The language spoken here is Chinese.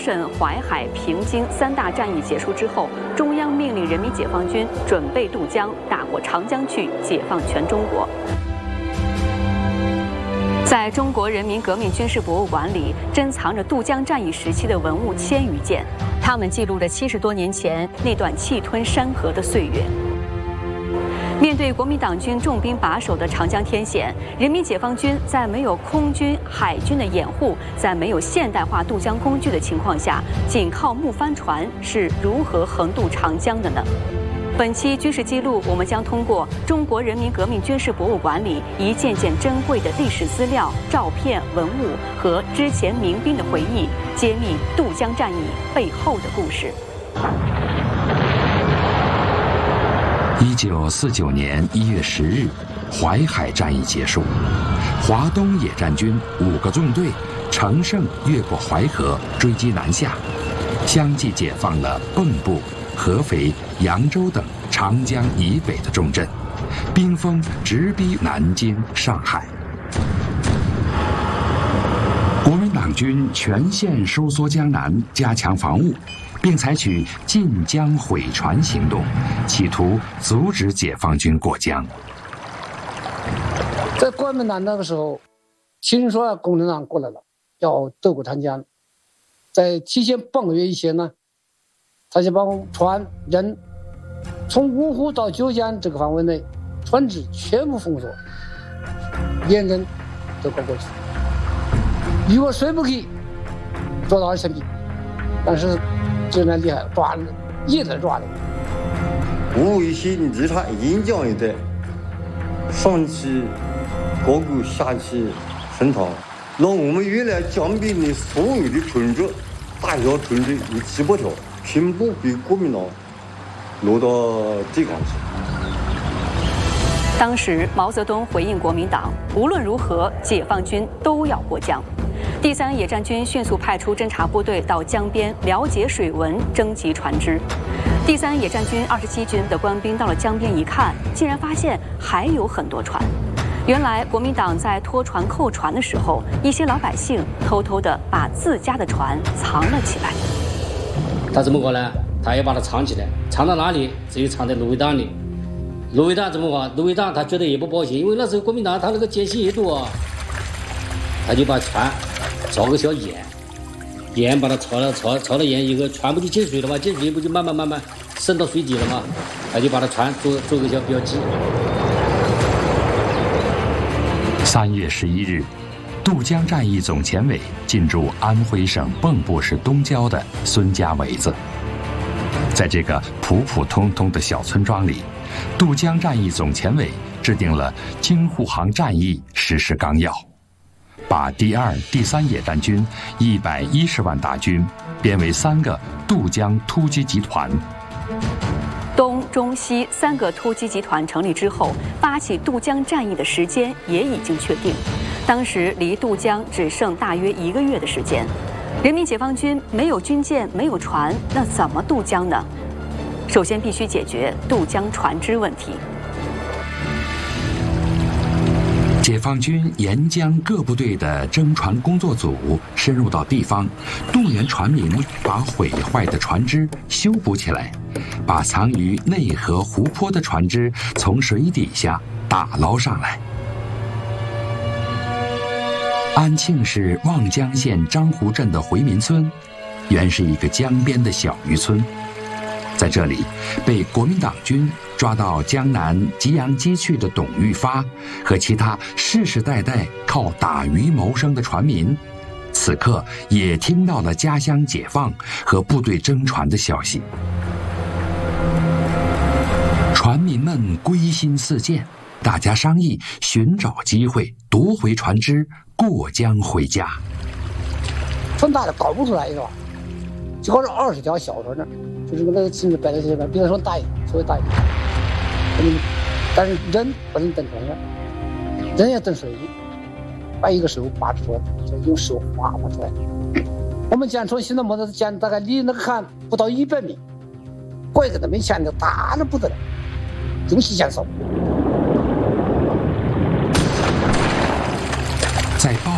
沈、淮海、平津3大战役结束之后，中央命令人民解放军准备渡江，打过长江去，解放全中国。在中国人民革命军事博物馆里，珍藏着渡江战役时期的文物1000余件，它们记录着70多年前那段气吞山河的岁月。面对国民党军重兵把守的长江天险，人民解放军在没有空军、海军的掩护，在没有现代化渡江工具的情况下，仅靠木帆船是如何横渡长江的呢？本期军事记录，我们将通过中国人民革命军事博物馆里一件件珍贵的历史资料、照片、文物和之前民兵的回忆，揭秘渡江战役背后的故事。 1949年1月10日，淮海战役结束，华东野战军5个纵队乘胜越过淮河，追击南下，相继解放了蚌埠、合肥、扬州等长江以北的重镇，兵锋直逼南京、上海。国民党军全线收缩江南，加强防务，并采取禁江毁船行动，企图阻止解放军过江。 在国民党那个时候，听说共产党过来了，要渡过长江，在提前半个月以前呢，他就把船人从芜湖到九江这个范围内，船只全部封锁，沿人都搞过去。如果水不去，捉到2000兵，但是这人厉害，抓了一直抓的。 无为新日产沿江一带，上起高沟，下起深塘，让我们原来江边的所有的船只，大小船只有700条，全部被国民党挪到对港去。 当时毛泽东回应国民党，无论如何，解放军都要过江。第3野战军迅速派出侦察部队到江边了解水文，征集船只。第3野战军27军的官兵到了江边一看，竟然发现还有很多船。原来国民党在拖船扣船的时候，一些老百姓偷偷地把自家的船藏了起来。 他怎么搞呢？他要把它藏起来，藏到哪里？只有藏在芦苇荡里。芦苇荡怎么搞？芦苇荡他觉得也不保险，因为那时候国民党他那个奸细也多啊，他就把船找个小眼把它朝了眼以后，船不就进水了吗？进水不就慢慢渗到水底了吗？他就把它船做个小标记。 3月11日，渡江战役总前委进驻安徽省蚌埠市东郊的孙家围子。在这个普普通通的小村庄里，渡江战役总前委制定了京沪杭战役实施纲要，把第2、第3野战军110万大军编为3个渡江突击集团。 东、中、西3个突击集团成立之后，发起渡江战役的时间也已经确定。当时离渡江只剩大约1个月的时间，人民解放军没有军舰，没有船，那怎么渡江呢？首先必须解决渡江船只问题。 解放军沿江各部队的征船工作组深入到地方，动员船民把毁坏的船只修补起来，把藏于内河湖泊的船只从水底下打捞上来。安庆市望江县张湖镇的回民村，原是一个江边的小渔村，在这里被国民党军抓到江南吉阳矶去的董玉发和其他世世代代靠打鱼谋生的船民，此刻也听到了家乡解放和部队征船的消息。船民们归心似箭，大家商议寻找机会夺回船只，过江回家。 船大的搞不出来是吧？就搞这20条小船呢，就是那个甚至摆在这边，比那船大一点，稍微大一点。但是人不能蹬船上，人要蹬水里，把一个手把住船，就用手划出来。我们舰船现在摩托舰大概离那个岸不到100米，怪个的没钱的大的不得了，用气舰扫。 在暴